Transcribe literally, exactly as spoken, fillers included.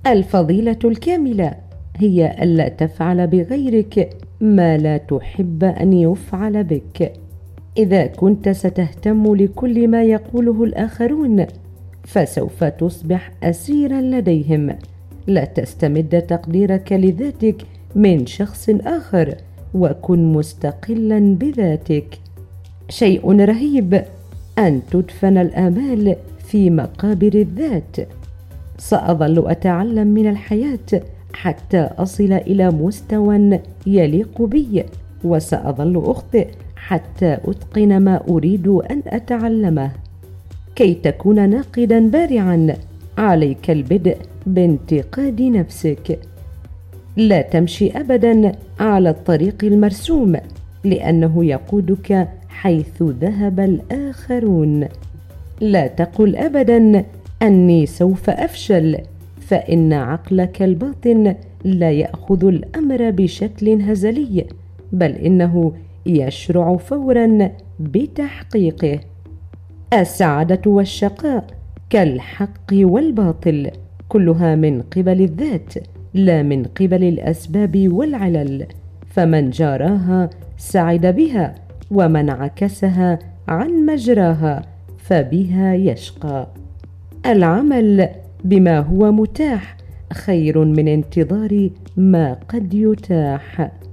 الفضيلة الكاملة هي ألا تفعل بغيرك ما لا تحب أن يفعل بك. إذا كنت ستهتم لكل ما يقوله الآخرون فسوف تصبح أسيرا لديهم. لا تستمد تقديرك لذاتك من شخص آخر، وكن مستقلا بذاتك. شيء رهيب أن تدفن الآمال في مقابر الذات. سأظل أتعلم من الحياة حتى أصل إلى مستوى يليق بي، وسأظل أخطئ حتى أتقن ما أريد أن أتعلمه. كي تكون ناقدا بارعا عليك البدء بانتقاد نفسك. لا تمشي أبدا على الطريق المرسوم، لأنه يقودك حيث ذهب الآخرون. لا تقل أبدا أني سوف أفشل، فإن عقلك الباطن لا يأخذ الأمر بشكل هزلي، بل إنه يشرع فورا بتحقيقه. السعادة والشقاء كالحق والباطل، كلها من قبل الذات لا من قبل الأسباب والعلل، فمن جاراها سعد بها، ومن عكسها عن مجراها فبها يشقى. العمل بما هو متاح خير من انتظار ما قد يتاح.